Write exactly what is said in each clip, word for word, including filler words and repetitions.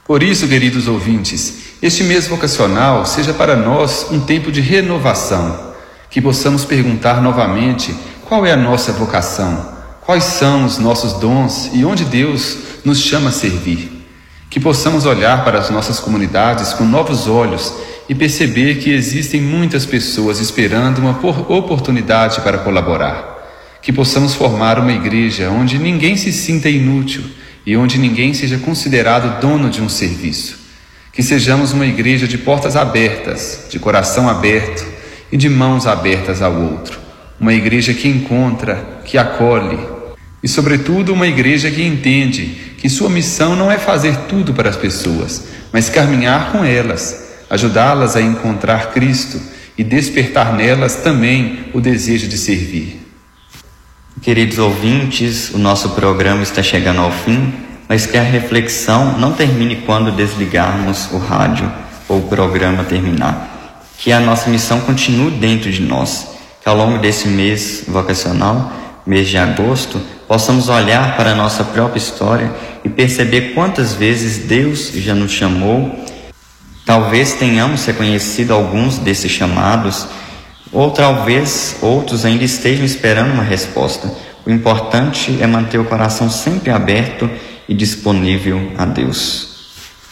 Por isso, queridos ouvintes, este mês vocacional seja para nós um tempo de renovação, que possamos perguntar novamente qual é a nossa vocação, quais são os nossos dons e onde Deus nos chama a servir. Que possamos olhar para as nossas comunidades com novos olhos e perceber que existem muitas pessoas esperando uma oportunidade para colaborar. Que possamos formar uma igreja onde ninguém se sinta inútil e onde ninguém seja considerado dono de um serviço. Que sejamos uma igreja de portas abertas, de coração aberto e de mãos abertas ao outro. Uma igreja que encontra, que acolhe e, sobretudo, uma igreja que entende que sua missão não é fazer tudo para as pessoas, mas caminhar com elas, ajudá-las a encontrar Cristo e despertar nelas também o desejo de servir. Queridos ouvintes, o nosso programa está chegando ao fim, mas que a reflexão não termine quando desligarmos o rádio ou o programa terminar. Que a nossa missão continue dentro de nós, que ao longo desse mês vocacional, mês de agosto, possamos olhar para a nossa própria história e perceber quantas vezes Deus já nos chamou. Talvez tenhamos reconhecido alguns desses chamados, ou talvez outros ainda estejam esperando uma resposta. O importante é manter o coração sempre aberto e disponível a Deus.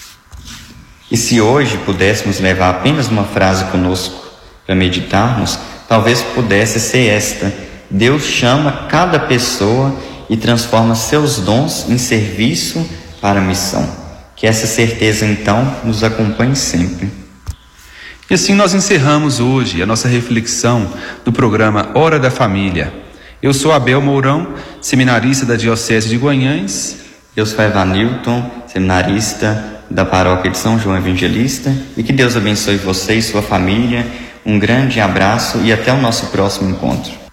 E se hoje pudéssemos levar apenas uma frase conosco para meditarmos, talvez pudesse ser esta: Deus chama cada pessoa e transforma seus dons em serviço para a missão. Que essa certeza então nos acompanhe sempre. E assim nós encerramos hoje a nossa reflexão do programa Hora da Família. Eu sou Abel Mourão, seminarista da Diocese de Guanhães. Eu sou Evanilton, seminarista da Paróquia de São João Evangelista. E que Deus abençoe você e sua família. Um grande abraço e até o nosso próximo encontro.